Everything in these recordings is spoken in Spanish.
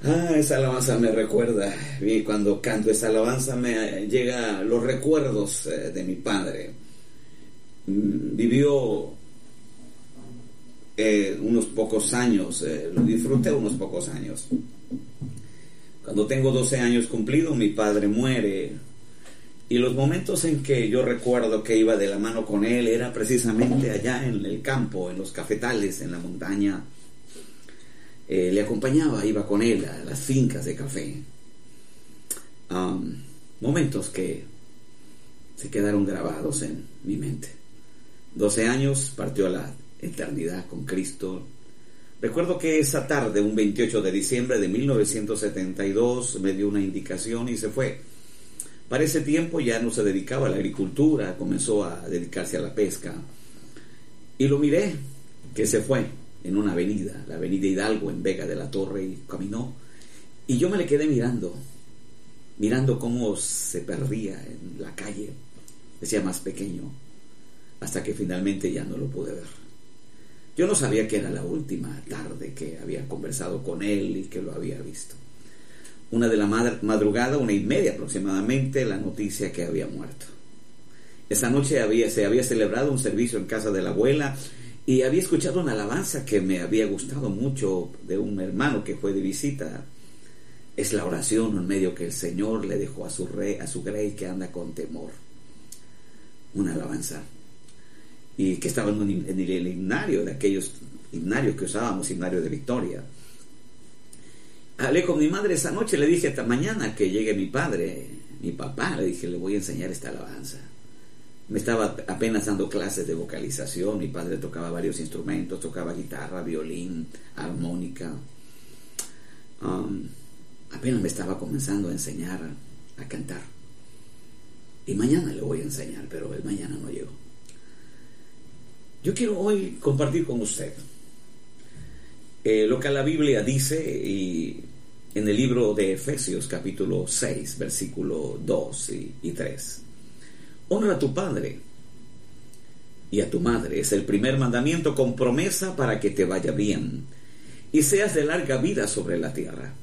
Esa alabanza me recuerda, y cuando canto esa alabanza me llega los recuerdos de mi padre. Vivió unos pocos años, lo disfruté unos pocos años. Cuando tengo 12 años cumplidos, mi padre muere, y los momentos en que yo recuerdo que iba de la mano con él era precisamente allá en el campo, en los cafetales, en la montaña. Le acompañaba, iba con él a las fincas de café. Momentos que se quedaron grabados en mi mente. 12 años, partió a la eternidad con Cristo. Recuerdo que esa tarde, un 28 de diciembre de 1972, me dio una indicación y se fue. Para ese tiempo ya no se dedicaba a la agricultura, comenzó a dedicarse a la pesca. Y lo miré, que se fue en una avenida, la avenida Hidalgo, en Vega de la Torre, y caminó. Y yo me le quedé mirando cómo se perdía en la calle, decía más pequeño, hasta que finalmente ya no lo pude ver. Yo no sabía que era la última tarde que había conversado con él y que lo había visto. Una de la madrugada, 1:30 aproximadamente, la noticia que había muerto. Esa noche se había celebrado un servicio en casa de la abuela, y había escuchado una alabanza que me había gustado mucho de un hermano que fue de visita. Es la oración en medio que el Señor le dejó a su grey que anda con temor. Una alabanza. Y que estaba en el himnario, de aquellos himnarios que usábamos, himnario de Victoria. Hablé con mi madre esa noche, le dije hasta mañana que llegue mi papá, le dije, le voy a enseñar esta alabanza. Me estaba apenas dando clases de vocalización, mi padre tocaba varios instrumentos, tocaba guitarra, violín, armónica. Apenas me estaba comenzando a enseñar a cantar. Y mañana le voy a enseñar, pero el mañana no llegó. Yo quiero hoy compartir con usted lo que la Biblia dice y en el libro de Efesios capítulo 6, versículo 2 y 3. Honra a tu padre y a tu madre. Es el primer mandamiento con promesa para que te vaya bien y seas de larga vida sobre la tierra.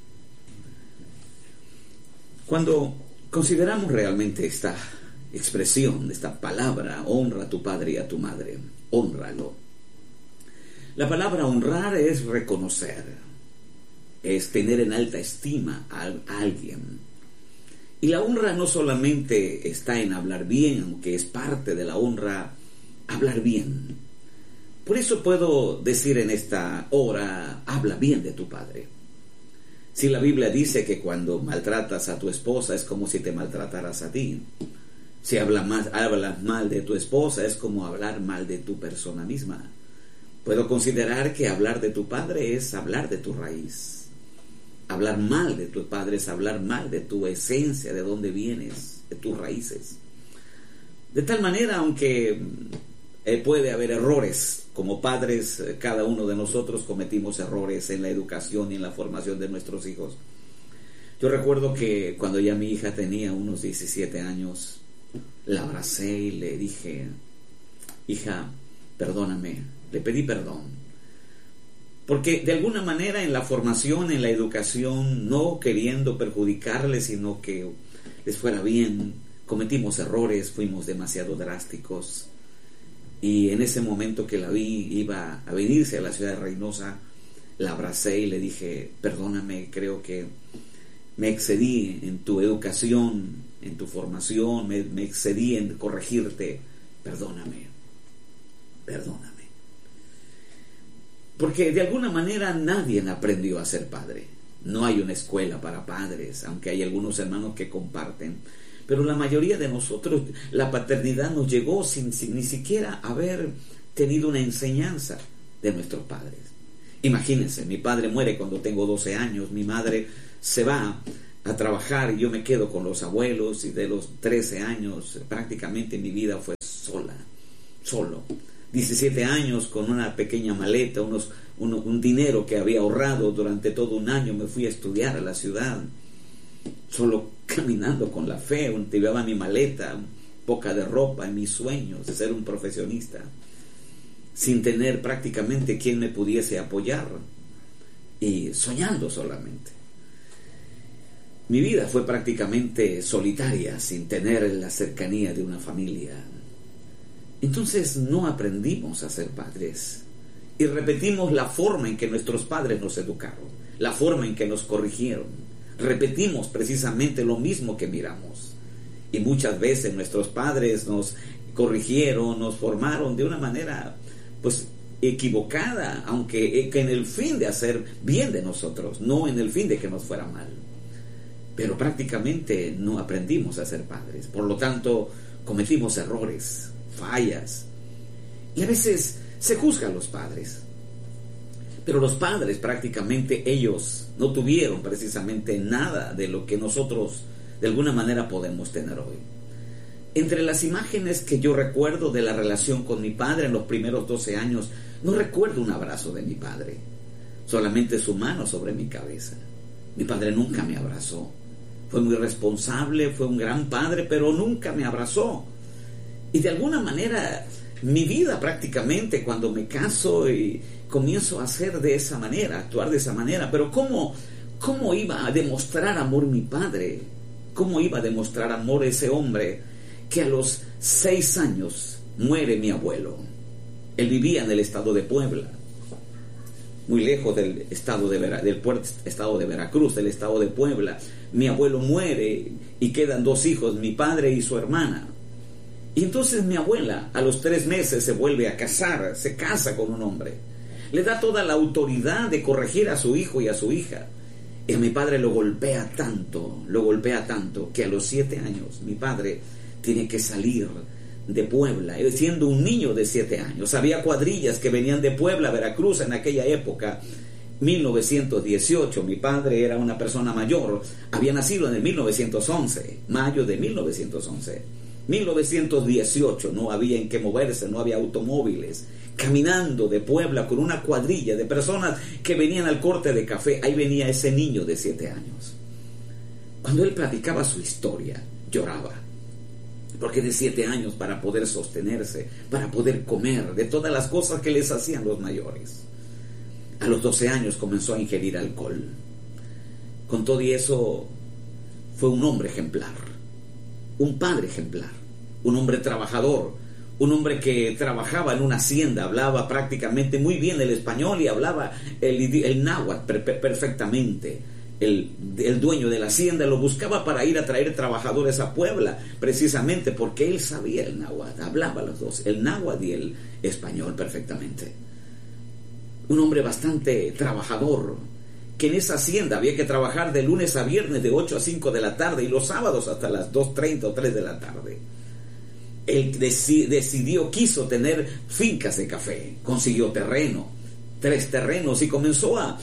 Cuando consideramos realmente esta expresión, esta palabra, honra a tu padre y a tu madre, hónralo. La palabra honrar es reconocer, es tener en alta estima a alguien. Y la honra no solamente está en hablar bien, aunque es parte de la honra hablar bien. Por eso puedo decir en esta hora, habla bien de tu padre. Si la Biblia dice que cuando maltratas a tu esposa es como si te maltrataras a ti. Si hablas mal de tu esposa es como hablar mal de tu persona misma. Puedo considerar que hablar de tu padre es hablar de tu raíz. Hablar mal de tu padre es hablar mal de tu esencia, de dónde vienes, de tus raíces. De tal manera, aunque puede haber errores, como padres, cada uno de nosotros cometimos errores en la educación y en la formación de nuestros hijos. Yo recuerdo que cuando ya mi hija tenía unos 17 años, la abracé y le dije, hija, perdóname, le pedí perdón. Porque de alguna manera en la formación, en la educación, no queriendo perjudicarles, sino que les fuera bien, cometimos errores, fuimos demasiado drásticos. Y en ese momento que la vi, iba a venirse a la ciudad de Reynosa, la abracé y le dije, perdóname, creo que me excedí en tu educación, en tu formación, me excedí en corregirte, perdóname. Porque de alguna manera nadie aprendió a ser padre. No hay una escuela para padres, aunque hay algunos hermanos que comparten. Pero la mayoría de nosotros, la paternidad nos llegó sin ni siquiera haber tenido una enseñanza de nuestros padres. Imagínense, mi padre muere cuando tengo 12 años, mi madre se va a trabajar y yo me quedo con los abuelos, y de los 13 años prácticamente mi vida fue solo. 17 años con una pequeña maleta, un dinero que había ahorrado durante todo un año, me fui a estudiar a la ciudad, solo caminando con la fe, llevaba mi maleta, poca de ropa, en mis sueños de ser un profesionista, sin tener prácticamente quien me pudiese apoyar. y soñando solamente. Mi vida fue prácticamente solitaria, sin tener la cercanía de una familia. Entonces no aprendimos a ser padres y repetimos la forma en que nuestros padres nos educaron, la forma en que nos corrigieron. Repetimos precisamente lo mismo que miramos. Y muchas veces nuestros padres nos corrigieron, nos formaron de una manera pues equivocada, aunque en el fin de hacer bien de nosotros, no en el fin de que nos fuera mal. Pero prácticamente no aprendimos a ser padres. Por lo tanto, cometimos errores, fallas. Y a veces se juzga a los padres. Pero los padres prácticamente ellos no tuvieron precisamente nada de lo que nosotros de alguna manera podemos tener hoy. Entre las imágenes que yo recuerdo de la relación con mi padre en los primeros 12 años, no recuerdo un abrazo de mi padre, solamente su mano sobre mi cabeza. Mi padre nunca me abrazó. Fue muy responsable, fue un gran padre, pero nunca me abrazó. Y de alguna manera, mi vida prácticamente, cuando me caso y comienzo a hacer de esa manera, actuar de esa manera, pero ¿cómo iba a demostrar amor mi padre? ¿Cómo iba a demostrar amor ese hombre que a los 6 años muere mi abuelo? Él vivía en el estado de Puebla, muy lejos del estado estado de Veracruz, del estado de Puebla. Mi abuelo muere y quedan 2 hijos, mi padre y su hermana. Y entonces mi abuela a los 3 meses se vuelve a casar, se casa con un hombre. Le da toda la autoridad de corregir a su hijo y a su hija. Y a mi padre lo golpea tanto, que a los 7 años mi padre tiene que salir de Puebla, siendo un niño de 7 años. Había cuadrillas que venían de Puebla a Veracruz en aquella época, 1918. Mi padre era una persona mayor, había nacido en el 1911, mayo de 1911. 1918, no había en qué moverse, no había automóviles. Caminando de Puebla con una cuadrilla de personas que venían al corte de café, ahí venía ese niño de 7 años. Cuando él platicaba su historia, lloraba. Porque de 7 años, para poder sostenerse, para poder comer, de todas las cosas que les hacían los mayores. A los 12 años comenzó a ingerir alcohol. Con todo y eso, fue un hombre ejemplar, un padre ejemplar, un hombre trabajador, un hombre que trabajaba en una hacienda, hablaba prácticamente muy bien el español y hablaba el náhuatl perfectamente. El dueño de la hacienda lo buscaba para ir a traer trabajadores a Puebla, precisamente porque él sabía el náhuatl, hablaba los dos, el náhuatl y el español perfectamente. Un hombre bastante trabajador, que en esa hacienda había que trabajar de lunes a viernes de 8 a 5 de la tarde y los sábados hasta las 2:30 o 3 de la tarde. Él quiso tener fincas de café, consiguió 3 terrenos y comenzó a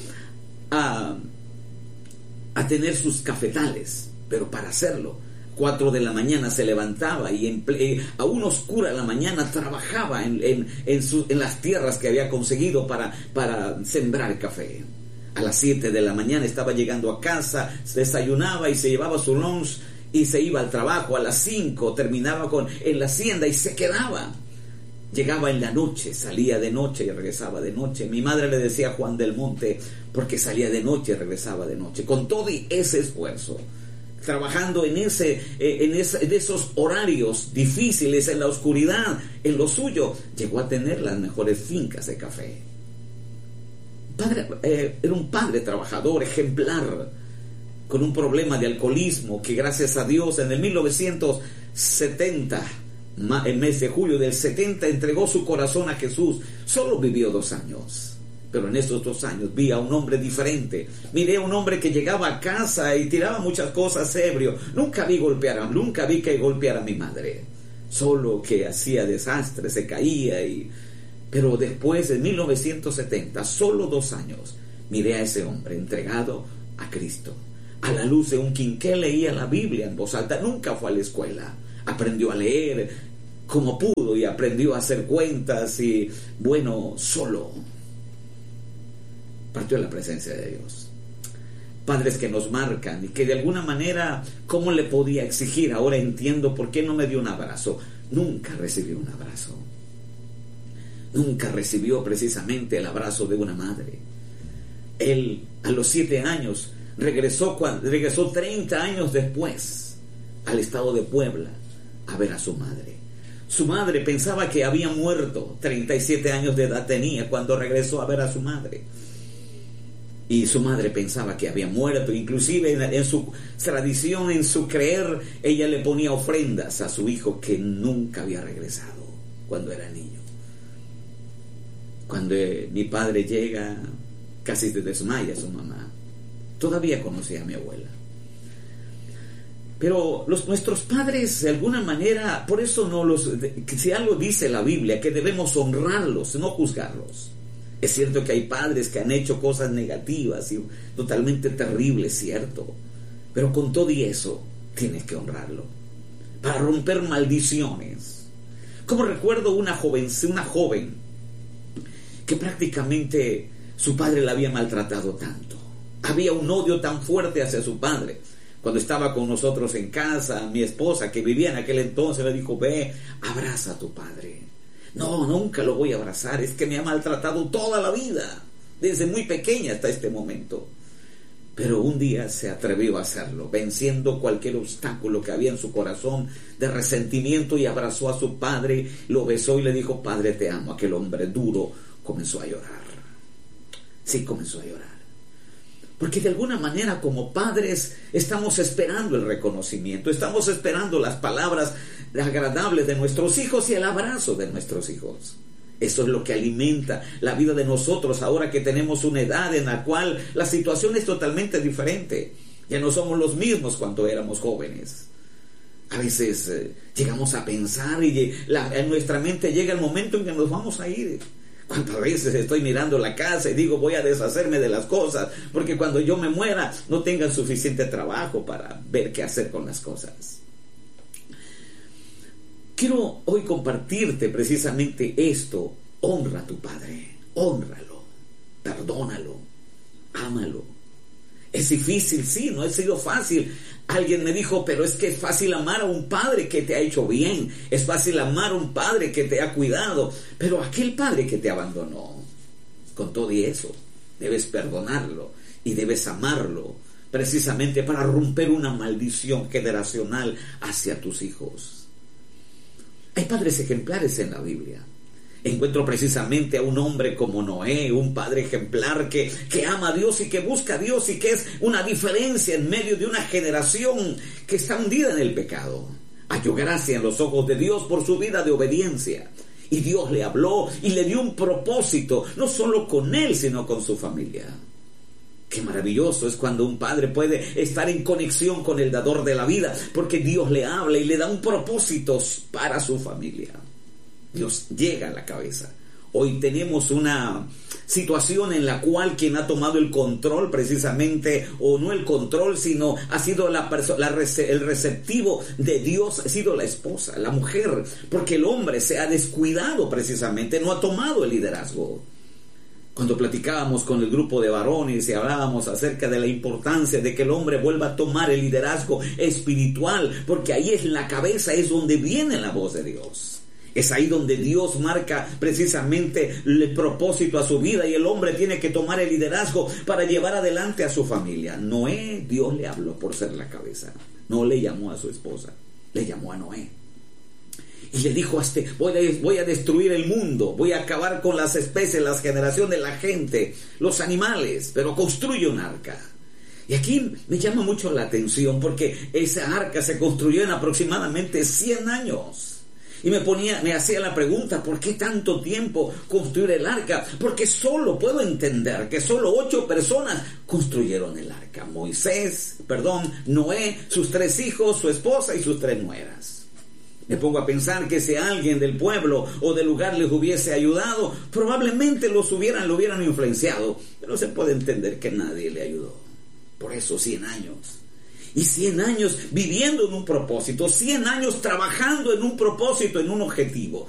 tener sus cafetales, pero para hacerlo, 4 de la mañana se levantaba y a una oscura de la mañana trabajaba en las tierras que había conseguido para sembrar café. A las 7 de la mañana estaba llegando a casa, desayunaba y se llevaba su lunch y se iba al trabajo. A las 5 terminaba en la hacienda y se quedaba. Llegaba en la noche, salía de noche y regresaba de noche. Mi madre le decía Juan del Monte porque salía de noche y regresaba de noche. Con todo y ese esfuerzo, trabajando en esos horarios difíciles, en la oscuridad, en lo suyo, llegó a tener las mejores fincas de café. Era un padre trabajador, ejemplar, con un problema de alcoholismo que gracias a Dios en el 1970, el mes de julio del 70, entregó su corazón a Jesús. Solo vivió 2 años, pero en estos 2 años vi a un hombre diferente. Miré a un hombre que llegaba a casa y tiraba muchas cosas ebrio. Nunca vi que golpeara a mi madre, solo que hacía desastres, se caía pero después, en 1970, solo 2 años, miré a ese hombre entregado a Cristo. A la luz de un quinqué leía la Biblia en voz alta. Nunca fue a la escuela. Aprendió a leer como pudo y aprendió a hacer cuentas y, solo partió en la presencia de Dios. Padres que nos marcan y que de alguna manera, ¿cómo le podía exigir? Ahora entiendo por qué no me dio un abrazo. Nunca recibió un abrazo. Nunca recibió precisamente el abrazo de una madre. Él a los 7 años regresó 30 años después al estado de Puebla a ver a su madre. Su madre pensaba que había muerto, 37 años de edad tenía cuando regresó a ver a su madre. Y su madre pensaba que había muerto, inclusive en su tradición, en su creer, ella le ponía ofrendas a su hijo que nunca había regresado cuando era niño. Cuando mi padre llega, casi se desmaya su mamá. Todavía conocía a mi abuela. Pero nuestros padres, de alguna manera, por eso si algo dice la Biblia, que debemos honrarlos, no juzgarlos. Es cierto que hay padres que han hecho cosas negativas y totalmente terribles, cierto. Pero con todo y eso, tienes que honrarlo. Para romper maldiciones. Como recuerdo una joven que prácticamente su padre la había maltratado tanto. Había un odio tan fuerte hacia su padre. Cuando estaba con nosotros en casa, mi esposa, que vivía en aquel entonces, le dijo: ve, abraza a tu padre. No, nunca lo voy a abrazar, es que me ha maltratado toda la vida, desde muy pequeña hasta este momento. Pero un día se atrevió a hacerlo, venciendo cualquier obstáculo que había en su corazón de resentimiento, y abrazó a su padre, lo besó y le dijo: padre, te amo. Aquel hombre duro comenzó a llorar. Sí, comenzó a llorar. Porque de alguna manera, como padres, estamos esperando el reconocimiento, estamos esperando las palabras agradables de nuestros hijos y el abrazo de nuestros hijos. Eso es lo que alimenta la vida de nosotros ahora que tenemos una edad en la cual la situación es totalmente diferente. Ya no somos los mismos cuando éramos jóvenes. A veces llegamos a pensar y en nuestra mente llega el momento en que nos vamos a ir. ¿Cuántas veces estoy mirando la casa y digo: voy a deshacerme de las cosas, porque cuando yo me muera no tengan suficiente trabajo para ver qué hacer con las cosas? Quiero hoy compartirte precisamente esto. Honra a tu padre, hónralo, perdónalo, ámalo. Es difícil, sí, no ha sido fácil. Alguien me dijo: pero es que es fácil amar a un padre que te ha hecho bien, es fácil amar a un padre que te ha cuidado, pero aquel padre que te abandonó, con todo y eso, debes perdonarlo y debes amarlo, precisamente para romper una maldición generacional hacia tus hijos. Hay padres ejemplares en la Biblia. Encuentro precisamente a un hombre como Noé, un padre ejemplar que ama a Dios y que busca a Dios, y que es una diferencia en medio de una generación que está hundida en el pecado. Halló gracia en los ojos de Dios por su vida de obediencia. Y Dios le habló y le dio un propósito, no solo con él, sino con su familia. Qué maravilloso es cuando un padre puede estar en conexión con el dador de la vida, porque Dios le habla y le da un propósito para su familia. Dios llega a la cabeza. Hoy tenemos una situación en la cual quien ha tomado el control precisamente, o no el control, sino ha sido el receptivo de Dios, ha sido la esposa, la mujer, porque el hombre se ha descuidado precisamente, no ha tomado el liderazgo. Cuando platicábamos con el grupo de varones y hablábamos acerca de la importancia de que el hombre vuelva a tomar el liderazgo espiritual, porque ahí es la cabeza, es donde viene la voz de Dios. Es ahí donde Dios marca precisamente el propósito a su vida, y el hombre tiene que tomar el liderazgo para llevar adelante a su familia. Noé, Dios le habló por ser la cabeza. No le llamó a su esposa, le llamó a Noé. Y le dijo: voy a destruir el mundo, voy a acabar con las especies, las generaciones, la gente, los animales, pero construye un arca. Y aquí me llama mucho la atención, porque esa arca se construyó en aproximadamente 100 años. Y me hacía la pregunta: ¿por qué tanto tiempo construir el arca? Porque puedo entender que solo 8 personas construyeron el arca. Noé, sus 3 hijos, su esposa y sus 3 nueras. Me pongo a pensar que si alguien del pueblo o del lugar les hubiese ayudado, probablemente lo hubieran influenciado. Pero se puede entender que nadie le ayudó. Por eso 100 años. Y 100 años viviendo en un propósito, 100 años trabajando en un propósito, en un objetivo.